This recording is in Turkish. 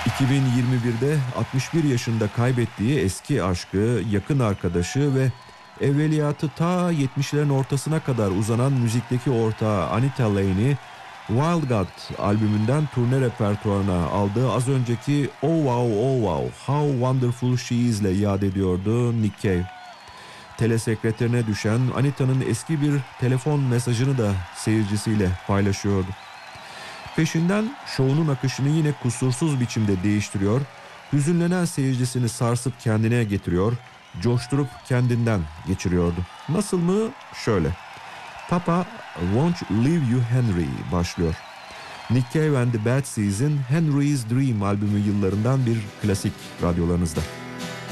2021'de 61 yaşında kaybettiği eski aşkı, yakın arkadaşı ve evveliyatı ta 70'lerin ortasına kadar uzanan müzikteki ortağı Anita Lane'i Wild God albümünden turne repertuarına aldığı az önceki Oh Wow Oh Wow How Wonderful She Is ile iade ediyordu Nick Cave. Telesekreterine düşen Anita'nın eski bir telefon mesajını da seyircisiyle paylaşıyordu. Peşinden şovunun akışını yine kusursuz biçimde değiştiriyor, hüzünlenen seyircisini sarsıp kendine getiriyor, coşturup kendinden geçiriyordu. Nasıl mı? Şöyle. Papa Won't Leave You Henry başlıyor. Nick Cave and the Bad Seas'in Henry's Dream albümü yıllarından bir klasik radyolarınızda.